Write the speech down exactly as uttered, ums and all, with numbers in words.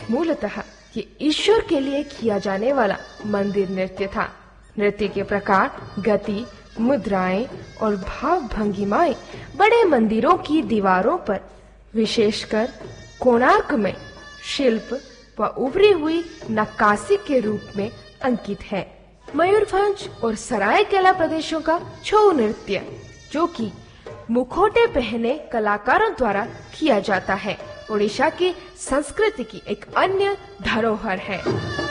मूलतः ये ईश्वर के लिए किया जाने वाला मंदिर नृत्य था। नृत्य के प्रकार, गति, मुद्राएं और भाव भंगिमाएं बड़े मंदिरों की दीवारों पर, विशेषकर कोणार्क में शिल्प व उभरी हुई नक्काशी के रूप में अंकित है। मयूरभंज और सरायकेला प्रदेशों का छऊ नृत्य, जो कि मुखौटे पहने कलाकारों द्वारा किया जाता है, ओडिशा की संस्कृति की एक अन्य धरोहर है।